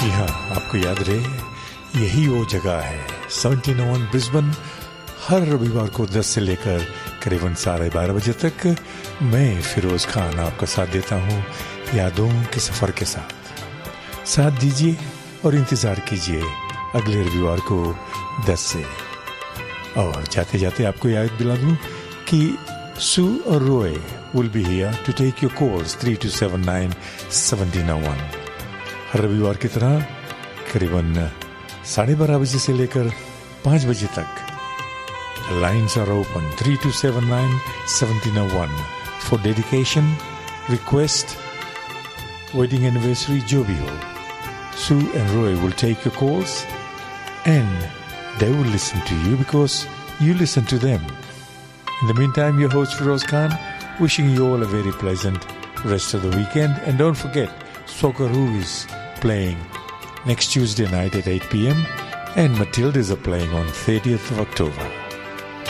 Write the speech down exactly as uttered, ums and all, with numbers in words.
जी हाँ, आपको याद रहे यही वो जगह है सेवनटीन ओ वन ब्रिस्बेन। हर रविवार को दस से लेकर करीबन साढ़े बारह बजे तक मैं फिरोज खान आपका साथ देता हूँ यादों के सफ़र के साथ। साथ दीजिए और इंतज़ार कीजिए अगले रविवार को दस से। और जाते जाते आपको याद दिला दूँ कि सू और रोए will be here to take your calls three to seven nine seventeen O one. हर रविवार की तरह करीबन साढ़े बारह बजे से लेकर पाँच बजे तक lines are open three to seven nine seventeen O one for dedication, request, wedding anniversary, जो भी हो। Sue and Roy will take your calls and they will listen to you because you listen to them. In the meantime, your host Firoz Khan wishing you all a very pleasant rest of the weekend. And don't forget, Socceroo is playing next Tuesday night at eight p.m. and Matildas are playing on thirtieth of October.